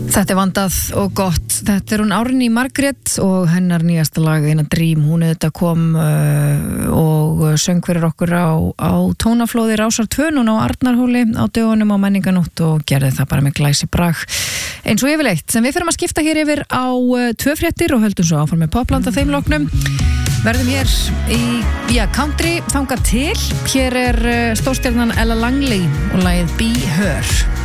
Þetta vandað og gott. Þetta hún Árný Margrét og hennar nýjasta lag Eina Dream. Hún þetta kom og söng fyrir okkur á tónaflóði Rásar 2 núna á Arnarhóli á dögunum á menninganótt og gerði það bara með glæsi brag. Eins og yfirleitt sem við ferum að skipta hér yfir á 2 fréttir og höldum svo áfram með poplanda þeim loknum. Verðum hér í country þangað til. Hér stórstjarnan Ella Langley og lagið Be Her.